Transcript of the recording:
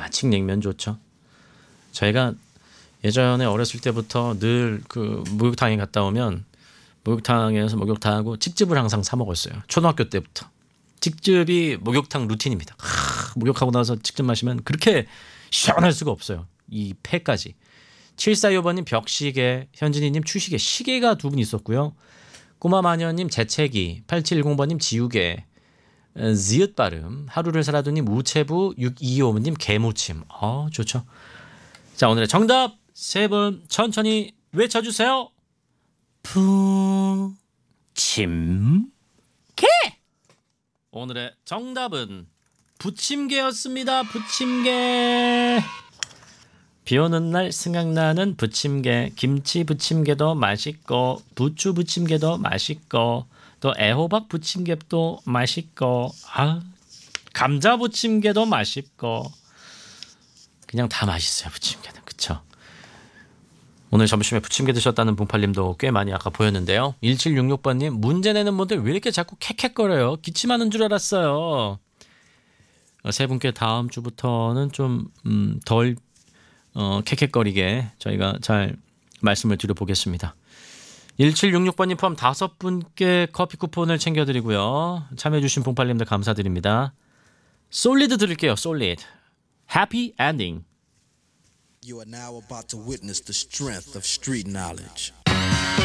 칡냉면 좋죠. 저희가 예전에 어렸을 때부터 늘 그 목욕탕에 갔다 오면 목욕탕에서 목욕탕하고 칡즙을 항상 사 먹었어요. 초등학교 때부터. 칡즙이 목욕탕 루틴입니다. 목욕하고 나서 칡즙 마시면 그렇게 시원할 수가 없어요. 이 폐까지. 7425번님 벽시계, 현진이님 추시계, 시계가 두 분 있었고요. 꼬마마녀님 재채기, 8710번님 지우개, 지읒 발음, 하루를 살아도님 우체부, 6225님 개무침. 좋죠. 자, 오늘의 정답 세 분 천천히 외쳐주세요. 부침개. 오늘의 정답은 부침개였습니다. 부침개. 비 오는 날 생각나는 부침개. 김치 부침개도 맛있고 부추 부침개도 맛있고 또 애호박 부침개도 맛있고 감자 부침개도 맛있고 그냥 다 맛있어요. 부침개는. 그쵸? 오늘 점심에 부침개 드셨다는 분팔님도 꽤 많이 아까 보였는데요. 1766번님 문제 내는 분들 왜 이렇게 자꾸 캑캑거려요? 기침하는 줄 알았어요. 세 분께 다음 주부터는 좀 덜 캑캑거리게 저희가 잘 말씀을 드려보겠습니다. 1766번님 포함 5분께 커피 쿠폰을 챙겨드리고요. 참여해주신 봉팔님들 감사드립니다. 솔리드 드릴게요. 솔리드. Happy ending. You are now about to witness the strength of street knowledge.